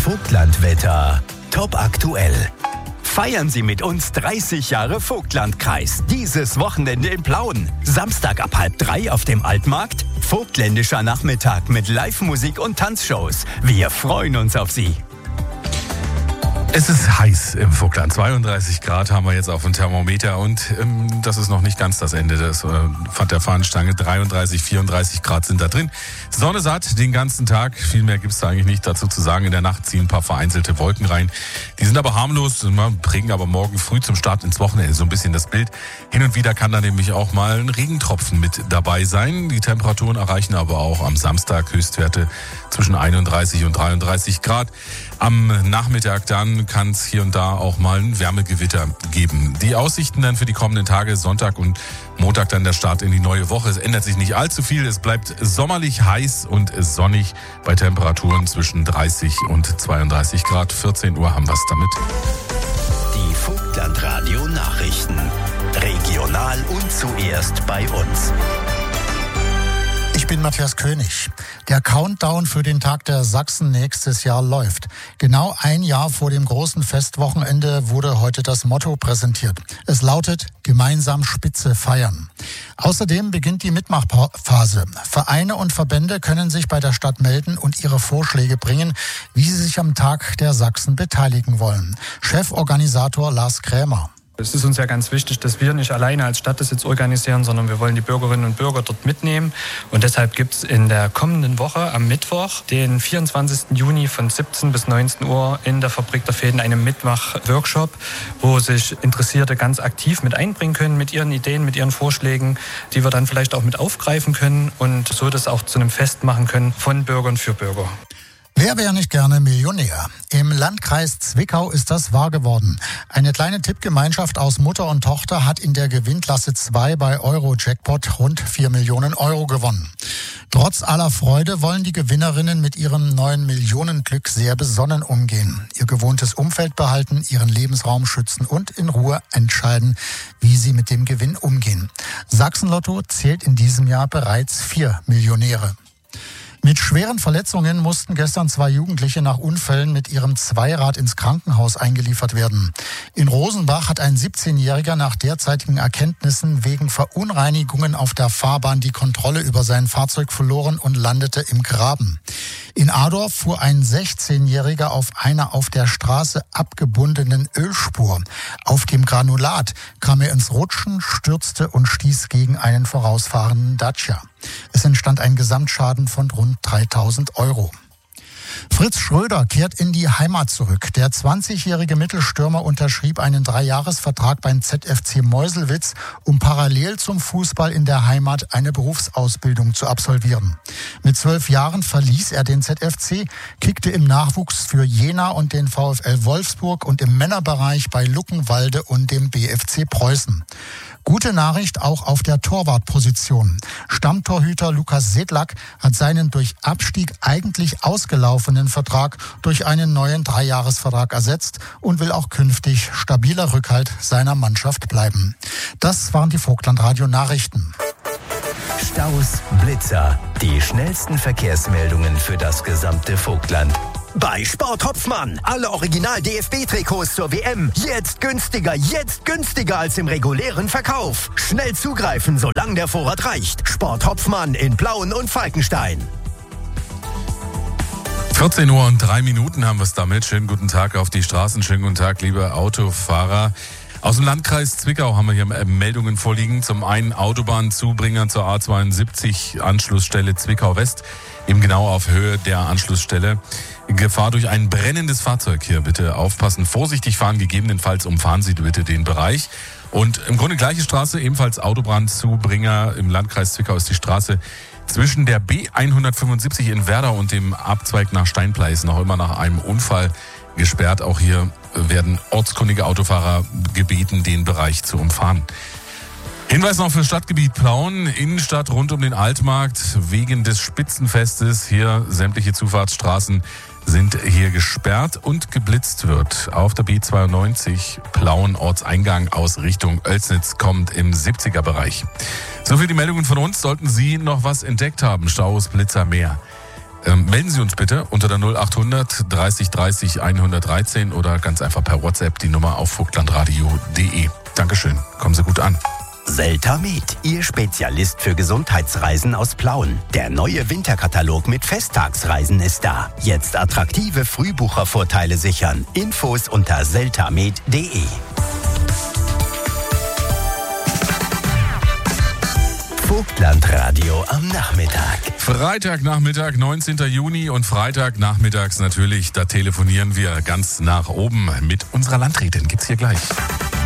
Vogtlandwetter. Top aktuell. Feiern Sie mit uns 30 Jahre Vogtlandkreis. Dieses Wochenende in Plauen. Samstag ab 2:30 auf dem Altmarkt. Vogtländischer Nachmittag mit Live-Musik und Tanzshows. Wir freuen uns auf Sie. Es ist heiß im Vogtland. 32 Grad haben wir jetzt auf dem Thermometer und das ist noch nicht ganz das Ende der Fahnenstange. 33, 34 Grad sind da drin. Sonne satt den ganzen Tag. Viel mehr gibt es da eigentlich nicht dazu zu sagen. In der Nacht ziehen ein paar vereinzelte Wolken rein. Die sind aber harmlos, prägen aber morgen früh zum Start ins Wochenende so ein bisschen das Bild. Hin und wieder kann da nämlich auch mal ein Regentropfen mit dabei sein. Die Temperaturen erreichen aber auch am Samstag Höchstwerte zwischen 31 und 33 Grad. Am Nachmittag dann kann es hier und da auch mal ein Wärmegewitter geben. Die Aussichten dann für die kommenden Tage, Sonntag und Montag dann der Start in die neue Woche. Es ändert sich nicht allzu viel. Es bleibt sommerlich heiß und sonnig bei Temperaturen zwischen 30 und 32 Grad. 14 Uhr haben wir es damit. Die Vogtlandradio Nachrichten. Regional und zuerst bei uns. Ich bin Matthias König. Der Countdown für den Tag der Sachsen nächstes Jahr läuft. Genau ein Jahr vor dem großen Festwochenende wurde heute das Motto präsentiert. Es lautet: Gemeinsam Spitze feiern. Außerdem beginnt die Mitmachphase. Vereine und Verbände können sich bei der Stadt melden und ihre Vorschläge bringen, wie sie sich am Tag der Sachsen beteiligen wollen. Cheforganisator Lars Krämer. Es ist uns ja ganz wichtig, dass wir nicht alleine als Stadt das jetzt organisieren, sondern wir wollen die Bürgerinnen und Bürger dort mitnehmen. Und deshalb gibt es in der kommenden Woche am Mittwoch, den 24. Juni von 17 bis 19 Uhr in der Fabrik der Fäden einen Mitmach-Workshop, wo sich Interessierte ganz aktiv mit einbringen können, mit ihren Ideen, mit ihren Vorschlägen, die wir dann vielleicht auch mit aufgreifen können und so das auch zu einem Fest machen können von Bürgern für Bürger. Wer wäre nicht gerne Millionär? Im Landkreis Zwickau ist das wahr geworden. Eine kleine Tippgemeinschaft aus Mutter und Tochter hat in der Gewinnklasse 2 bei Euro-Jackpot rund 4 Millionen Euro gewonnen. Trotz aller Freude wollen die Gewinnerinnen mit ihrem neuen Millionenglück sehr besonnen umgehen, ihr gewohntes Umfeld behalten, ihren Lebensraum schützen und in Ruhe entscheiden, wie sie mit dem Gewinn umgehen. Sachsen-Lotto zählt in diesem Jahr bereits 4 Millionäre. Mit schweren Verletzungen mussten gestern 2 Jugendliche nach Unfällen mit ihrem Zweirad ins Krankenhaus eingeliefert werden. In Rosenbach hat ein 17-Jähriger nach derzeitigen Erkenntnissen wegen Verunreinigungen auf der Fahrbahn die Kontrolle über sein Fahrzeug verloren und landete im Graben. In Adorf fuhr ein 16-Jähriger auf einer auf der Straße abgebundenen Ölspur. Auf dem Granulat kam er ins Rutschen, stürzte und stieß gegen einen vorausfahrenden Dacia. Es entstand ein Gesamtschaden von rund 3.000 Euro. Fritz Schröder kehrt in die Heimat zurück. Der 20-jährige Mittelstürmer unterschrieb einen 3-Jahres-Vertrag beim ZFC Meuselwitz, um parallel zum Fußball in der Heimat eine Berufsausbildung zu absolvieren. Mit 12 Jahren verließ er den ZFC, kickte im Nachwuchs für Jena und den VfL Wolfsburg und im Männerbereich bei Luckenwalde und dem BFC Preußen. Gute Nachricht auch auf der Torwartposition. Stammtorhüter Lukas Sedlak hat seinen durch Abstieg eigentlich ausgelaufenen Vertrag durch einen neuen 3-Jahres-Vertrag ersetzt und will auch künftig stabiler Rückhalt seiner Mannschaft bleiben. Das waren die Vogtlandradio-Nachrichten. Staus, Blitzer, die schnellsten Verkehrsmeldungen für das gesamte Vogtland. Bei Sport Hopfmann. Alle Original-DFB-Trikots zur WM. Jetzt günstiger als im regulären Verkauf. Schnell zugreifen, solange der Vorrat reicht. Sport Hopfmann in Plauen und Falkenstein. 14 Uhr und 3 Minuten haben wir es damit. Schönen guten Tag auf die Straßen. Schönen guten Tag, liebe Autofahrer. Aus dem Landkreis Zwickau haben wir hier Meldungen vorliegen. Zum einen Autobahnzubringer zur A72, Anschlussstelle Zwickau West. Eben genau auf Höhe der Anschlussstelle. Gefahr durch ein brennendes Fahrzeug hier. Bitte aufpassen, vorsichtig fahren, gegebenenfalls umfahren Sie bitte den Bereich. Und im Grunde gleiche Straße, ebenfalls Autobahnzubringer im Landkreis Zwickau ist die Straße zwischen der B175 in Werder und dem Abzweig nach Steinpleis noch immer nach einem Unfall gesperrt. Auch hier werden ortskundige Autofahrer gebeten, den Bereich zu umfahren. Hinweis noch für Stadtgebiet Plauen, Innenstadt rund um den Altmarkt, wegen des Spitzenfestes. Hier sämtliche Zufahrtsstraßen sind hier gesperrt und geblitzt wird. Auf der B92 Plauen Ortseingang aus Richtung Oelsnitz kommt im 70er-Bereich. So viel die Meldungen von uns. Sollten Sie noch was entdeckt haben, Staus, Blitzer, mehr, Melden Sie uns bitte unter der 0800 30 30 113 oder ganz einfach per WhatsApp die Nummer auf vogtlandradio.de. Dankeschön, kommen Sie gut an. Seltamed, Ihr Spezialist für Gesundheitsreisen aus Plauen. Der neue Winterkatalog mit Festtagsreisen ist da. Jetzt attraktive Frühbuchervorteile sichern. Infos unter seltamed.de. Vogtlandradio am Nachmittag. Freitagnachmittag, 19. Juni und Freitagnachmittags natürlich, da telefonieren wir ganz nach oben mit unserer Landrätin. Gibt's hier gleich.